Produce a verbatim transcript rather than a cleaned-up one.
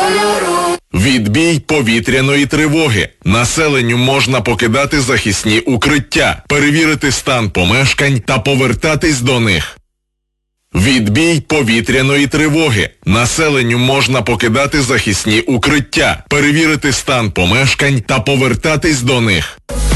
кольору. Відбій повітряної тривоги. Населенню можна покидати захисні укриття, перевірити стан помешкань та повертатись до них. Відбій повітряної тривоги. Населенню можна покидати захисні укриття, перевірити стан помешкань та повертатись до них.